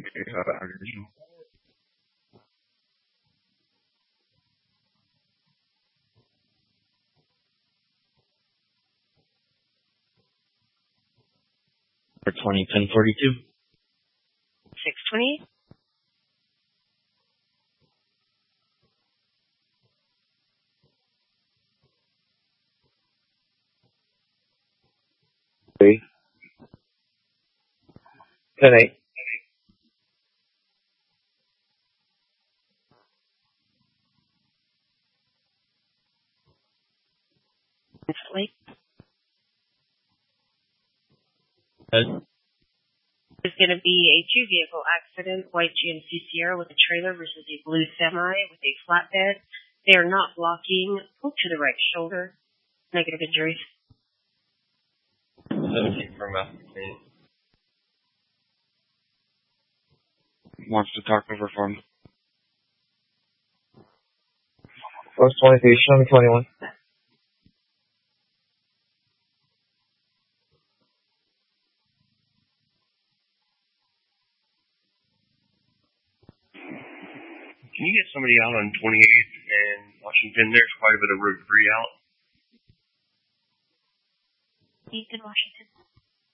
For 201042. 620. Three. 10-8. Instantly. Good. There's going to be a two-vehicle accident, white GMC Sierra with a trailer versus a blue semi with a flatbed. They are not blocking. Pull to the right shoulder. Negative injuries. 17 from Massachusetts. Wants to talk over for him. First 23, show me 21. Can you get somebody out on 28th and Washington? There's quite a bit of road debris out. East in Washington.